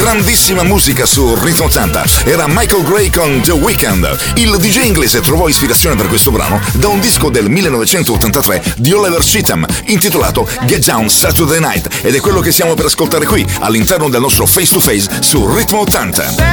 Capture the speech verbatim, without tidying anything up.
grandissima musica su Ritmo ottanta. Era Michael Gray con The Weeknd. Il D J inglese trovò ispirazione per questo brano da un disco del millenovecentottantatré di Oliver Cheatham intitolato Get Down Saturday Night, ed è quello che stiamo per ascoltare qui all'interno del nostro Face to Face su Ritmo ottanta.